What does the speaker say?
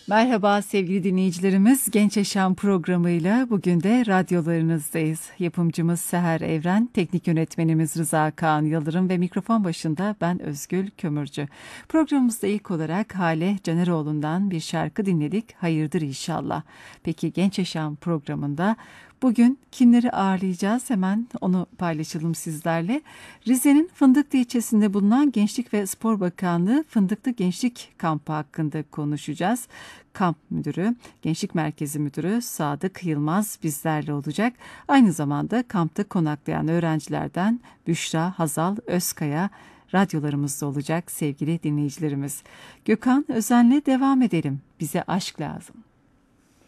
Merhaba sevgili dinleyicilerimiz. Genç Yaşam programıyla bugün de radyolarınızdayız. Yapımcımız Seher Evren, teknik yönetmenimiz Rıza Kaan Yıldırım ve mikrofon başında ben Özgül Kömürcü. Programımızda ilk olarak Hale Caneroğlu'ndan bir şarkı dinledik. Hayırdır inşallah. Peki Genç Yaşam programında bugün kimleri ağırlayacağız? Hemen onu paylaşalım sizlerle. Rize'nin Fındıklı ilçesinde bulunan Gençlik ve Spor Bakanlığı Fındıklı Gençlik Kampı hakkında konuşacağız. Kamp Müdürü, Gençlik Merkezi Müdürü Sadık Yılmaz bizlerle olacak. Aynı zamanda kampta konaklayan öğrencilerden Büşra Hazal Özkaya radyolarımızda olacak sevgili dinleyicilerimiz. Gökhan Özen'le devam edelim. Bize aşk lazım.